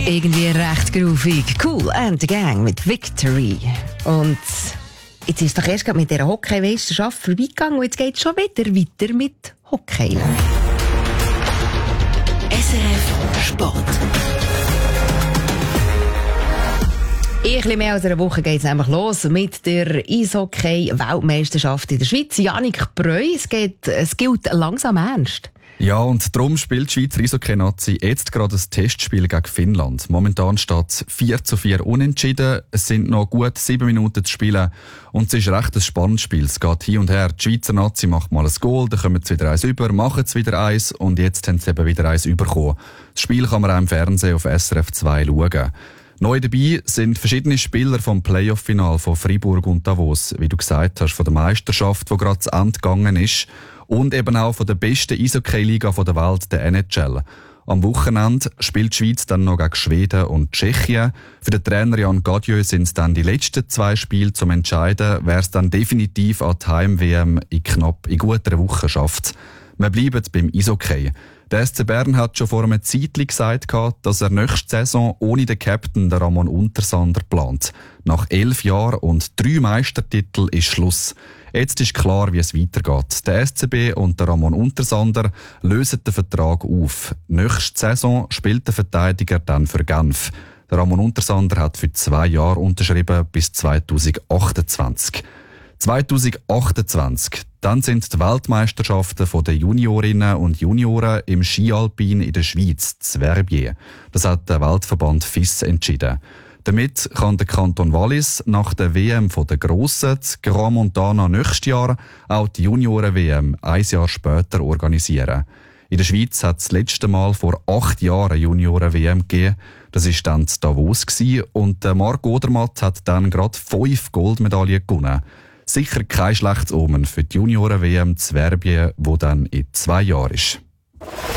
Irgendwie recht groovig. Cool and the Gang mit Victory. Und jetzt ist es doch erst mit dieser Hockey-Meisterschaft vorbeigegangen und jetzt geht es schon wieder weiter mit Hockey. SRF Sport. In ein bisschen mehr als einer Woche geht es nämlich los mit der Eishockey-Weltmeisterschaft in der Schweiz. Jannik Breu, es gilt langsam ernst. Ja, und darum spielt die Schweizer Eishockey-Nazi jetzt gerade ein Testspiel gegen Finnland. Momentan steht es 4:4 unentschieden. Es sind noch gut 7 Minuten zu spielen. Und es ist recht ein spannendes Spiel. Es geht hin und her. Die Schweizer Nazi macht mal ein Goal, dann kommen sie wieder eins über, machen es wieder eins und jetzt haben sie eben wieder eins überkommen. Das Spiel kann man auch im Fernsehen auf SRF 2 schauen. Neu dabei sind verschiedene Spieler vom Playoff-Final von Freiburg und Davos, wie du gesagt hast, von der Meisterschaft, die gerade zu Ende gegangen ist. Und eben auch von der besten Eishockey-Liga der Welt, der NHL. Am Wochenende spielt die Schweiz dann noch gegen Schweden und Tschechien. Für den Trainer Jan Gadieu sind es dann die letzten 2 Spiele zum Entscheiden, wer es dann definitiv an die Heim-WM in guter Woche schafft. Wir bleiben beim Eishockey. Der SC Bern hat schon vor einem Zeitchen gesagt, dass er nächste Saison ohne den Captain, den Ramon Untersander, plant. Nach 11 Jahren und 3 Meistertiteln ist Schluss. Jetzt ist klar, wie es weitergeht. Der SCB und der Ramon Untersander lösen den Vertrag auf. Nächste Saison spielt der Verteidiger dann für Genf. Der Ramon Untersander hat für 2 Jahre unterschrieben bis 2028. 2028, dann sind die Weltmeisterschaften der Juniorinnen und Junioren im Skialpin in der Schweiz, Zwerbier. Das hat der Weltverband FIS entschieden. Damit kann der Kanton Wallis nach der WM der Grossen, die Grand Montana nächstes Jahr, auch die Junioren-WM ein Jahr später organisieren. In der Schweiz hat es das letzte Mal vor 8 Jahren Junioren-WM gegeben. Das war dann in Davos und Marc Odermatt hat dann gerade 5 Goldmedaillen gewonnen. Sicher kein schlechtes Omen für die Junioren-WM Zwerbier, die dann in 2 Jahren ist.